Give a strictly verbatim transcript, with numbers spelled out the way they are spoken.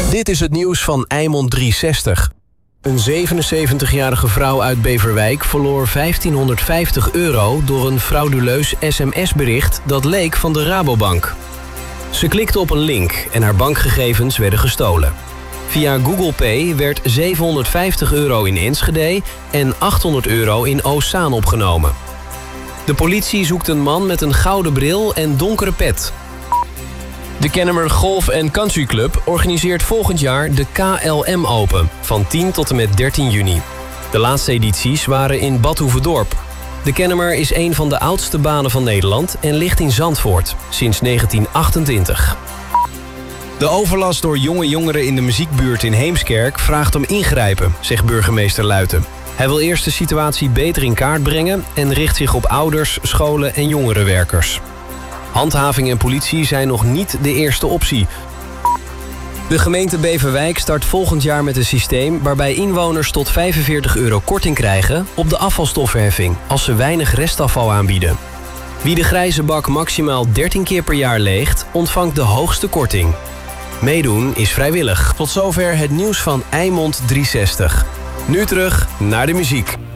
Dit is het nieuws van Eimond driehonderdzestig. Een zevenenzeventigjarige vrouw uit Beverwijk verloor vijftienhonderdvijftig euro... door een frauduleus sms-bericht dat leek van de Rabobank. Ze klikte op een link en haar bankgegevens werden gestolen. Via Google Pay werd zevenhonderdvijftig euro in Enschede en achthonderd euro in Oostzaan opgenomen. De politie zoekt een man met een gouden bril en donkere pet. De Kennemer Golf en Country Club organiseert volgend jaar de K L M Open van tien tot en met dertien juni. De laatste edities waren in Bad Hoeverdorp. De Kennemer is een van de oudste banen van Nederland en ligt in Zandvoort sinds negentien achtentwintig. De overlast door jonge jongeren in de muziekbuurt in Heemskerk vraagt om ingrijpen, zegt burgemeester Luiten. Hij wil eerst de situatie beter in kaart brengen en richt zich op ouders, scholen en jongerenwerkers. Handhaving en politie zijn nog niet de eerste optie. De gemeente Beverwijk start volgend jaar met een systeem waarbij inwoners tot vijfenveertig euro korting krijgen op de afvalstoffenheffing als ze weinig restafval aanbieden. Wie de grijze bak maximaal dertien keer per jaar leegt, ontvangt de hoogste korting. Meedoen is vrijwillig. Tot zover het nieuws van Eimond driehonderdzestig. Nu terug naar de muziek.